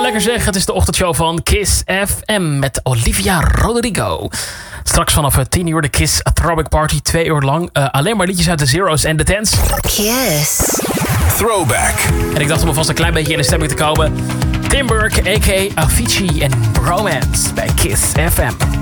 lekker zeg. Het is de ochtendshow van Kiss FM met Olivia Rodrigo. Straks vanaf 10 uur de Kiss Throwback Party. 2 uur lang. Alleen maar liedjes uit de Zeros en de Tens. Kiss Throwback. En ik dacht om alvast een klein beetje in de stemming te komen. Tim Burke, a.k.a. Avicii en Bromance bij Kiss FM.